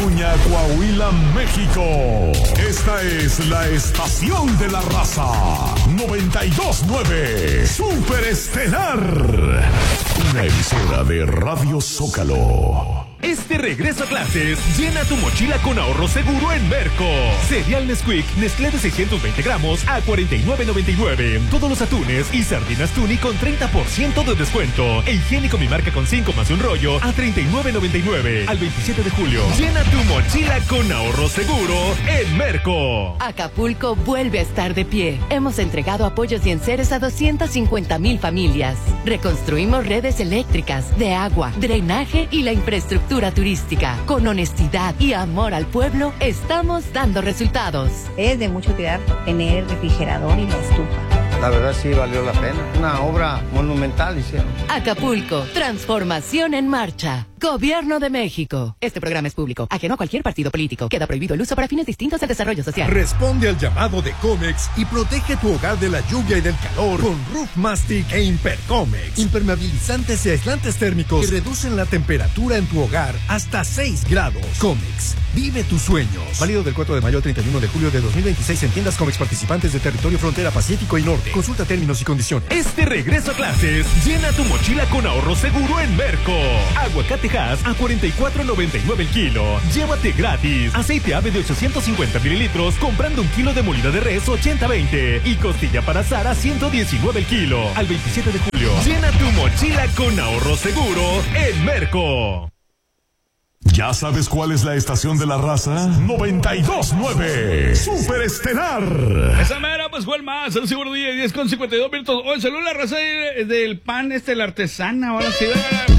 Acuña, Coahuila, México. Esta es la estación de la raza. 92.9 Super Estelar. Una emisora de Radio Zócalo. Este regreso a clases, llena tu mochila con ahorro seguro en Merco. Cereal Nesquik, Nestlé de 620 gramos a $49.99. Todos los atunes y sardinas Tuni con 30% de descuento. E higiénico Mi Marca con 5 más un rollo a $39.99. Al 27 de julio, llena tu mochila con ahorro seguro en Merco. Acapulco vuelve a estar de pie. Hemos entregado apoyos y enseres a 250,000 familias. Reconstruimos redes eléctricas, de agua, drenaje y la infraestructura turística. Con honestidad y amor al pueblo, estamos dando resultados. Es de mucha utilidad tener refrigerador y la estufa. La verdad sí valió la pena. Una obra monumental hicieron. Acapulco, transformación en marcha. Gobierno de México. Este programa es público, ajeno a cualquier partido político. Queda prohibido el uso para fines distintos al desarrollo social. Responde al llamado de Comex y protege tu hogar de la lluvia y del calor con Roof Mastic e Impercomex. Impermeabilizantes y aislantes térmicos que reducen la temperatura en tu hogar hasta 6 grados. Comex, vive tus sueños. Válido del 4 de mayo al 31 de julio de 2026 en tiendas Comex participantes de territorio frontera Pacífico y Norte. Consulta términos y condiciones. Este regreso a clases, llena tu mochila con ahorro seguro en Merco. Aguacate Hass a $44.99 el kilo. Llévate gratis. Aceite ave de 850 mililitros comprando un kilo de molida de res 80-20. Y costilla para asar a $119 el kilo. Al 27 de julio, llena tu mochila con ahorro seguro en Merco. ¿Ya sabes cuál es la estación de la raza? 92.9 Super Estelar. Esa mera, pues fue el más. El seguro día 10 con 52 minutos. Oye, saludos a la raza del pan, la artesana. Ahora sí,